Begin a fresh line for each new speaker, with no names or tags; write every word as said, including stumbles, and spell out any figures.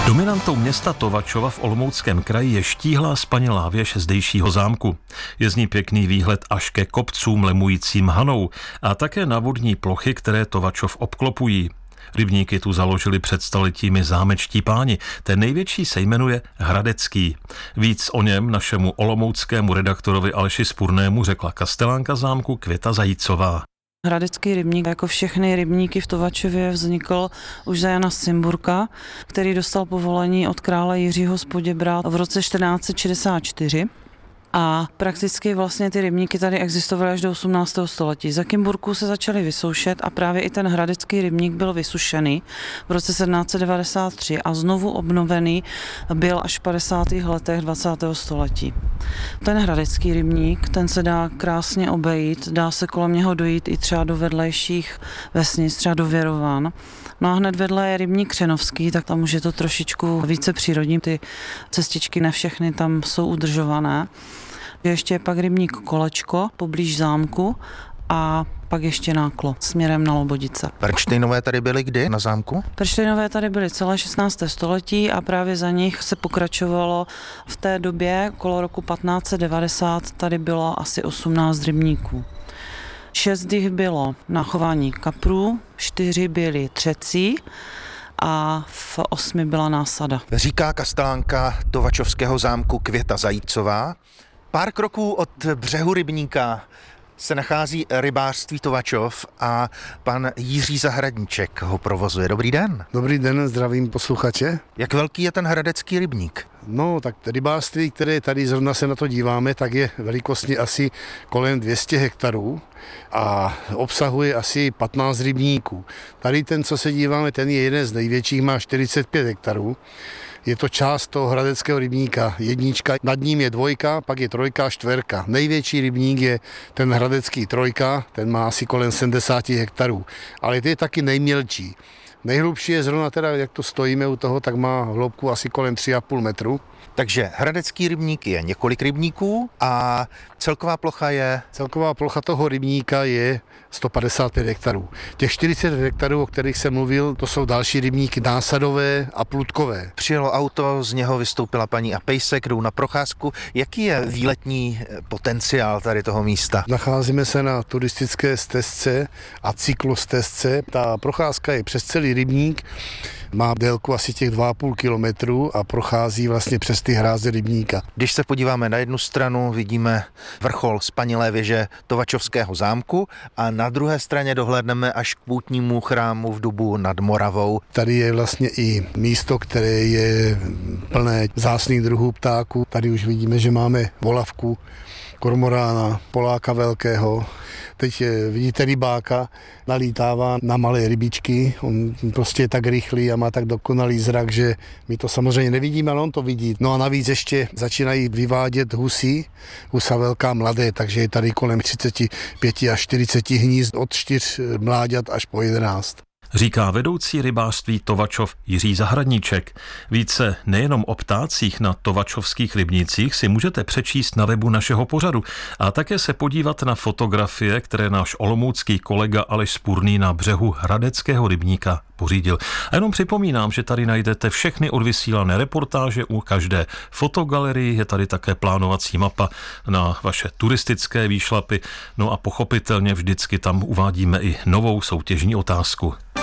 Dominantou města Tovačova v Olomouckém kraji je štíhlá spanilá věž zdejšího zámku. Je z ní pěkný výhled až ke kopcům lemujícím Hanou a také na vodní plochy, které Tovačov obklopují. Rybníky tu založili před staletími zámečtí páni. Ten největší se jmenuje Hradecký. Víc o něm našemu olomouckému redaktorovi Aleši Spurnému řekla kastelánka zámku Květa Zajícová.
Hradecký rybník, jako všechny rybníky v Tovačově, vznikl už za Jana z Cimburka, který dostal povolení od krále Jiřího z Poděbrad v roce čtrnáct set šedesát čtyři. A prakticky vlastně ty rybníky tady existovaly až do osmnáctého století. Za Cimburku se začaly vysoušet a právě i ten hradecký rybník byl vysušený v roce sedmnáct set devadesát tři a znovu obnovený byl až v padesátých letech dvacátého století. Ten hradecký rybník, ten se dá krásně obejít, dá se kolem něho dojít i třeba do vedlejších vesnic, třeba do Věrovan. No a hned vedle je rybník Křenovský, tak tam už je to trošičku více přírodní. Ty cestičky ne všechny tam jsou udržované. Ještě je pak rybník Kolečko poblíž zámku a pak ještě Náklo směrem na Lobodice.
Perštejnové tady byly kdy na zámku?
Perštejnové tady byly celé šestnácté století a právě za nich se pokračovalo v té době, okolo roku patnáct set devadesát, tady bylo asi osmnáct rybníků. Šest jich bylo na chování kaprů, čtyři byly třecí a v osmi byla násada.
Říká kastelánka Tovačovského zámku Květa Zajícová. Pár kroků od břehu rybníka se nachází rybářství Tovačov a pan Jiří Zahradníček ho provozuje. Dobrý den.
Dobrý den, zdravím posluchače.
Jak velký je ten hradecký rybník?
No, tak rybářství, které tady zrovna se na to díváme, tak je velikostně asi kolem dvě stě hektarů a obsahuje asi patnáct rybníků. Tady ten, co se díváme, ten je jeden z největších, má čtyřicet pět hektarů. Je to část toho hradeckého rybníka, jednička, nad ním je dvojka, pak je trojka, čtverka. Největší rybník je ten hradecký trojka, ten má asi kolem sedmdesát hektarů, ale to je taky nejmělčí. Nejhlubší je zrovna teda, jak to stojíme u toho, tak má hloubku asi kolem tři a půl metru.
Takže hradecký rybník je několik rybníků a celková plocha je?
Celková plocha toho rybníka je sto padesát pět hektarů. Těch čtyřicet hektarů, o kterých jsem mluvil, to jsou další rybníky násadové a plutkové.
Přijelo auto, z něho vystoupila paní a pejsek, jdou na procházku. Jaký je výletní potenciál tady toho místa?
Nacházíme se na turistické stezce a cyklostezce. Ta procházka je přes celý rybník, má délku asi těch dva a půl kilometru a prochází vlastně přes ty hráze rybníka.
Když se podíváme na jednu stranu, vidíme vrchol spanilé věže Tovačovského zámku a na druhé straně dohlédneme až k poutnímu chrámu v Dubu nad Moravou.
Tady je vlastně i místo, které je plné vzácných druhů ptáků. Tady už vidíme, že máme volavku, kormorána, poláka velkého. Teď vidíte rybáka, nalítává na malé rybičky, on prostě je tak rychlý a má tak dokonalý zrak, že my to samozřejmě nevidíme, ale on to vidí. No a navíc ještě začínají vyvádět husy, husa velká mladé, takže je tady kolem třicet pět až čtyřicet hnízd od čtyř mláďat až po jedenáct.
Říká vedoucí rybářství Tovačov Jiří Zahradníček. Více nejenom o ptácích na tovačovských rybnících si můžete přečíst na webu našeho pořadu a také se podívat na fotografie, které náš olomoucký kolega Aleš Spurný na břehu hradeckého rybníka pořídil. A jenom připomínám, že tady najdete všechny odvysílané reportáže u každé fotogalerii, je tady také plánovací mapa na vaše turistické výšlapy, no a pochopitelně vždycky tam uvádíme i novou soutěžní otázku.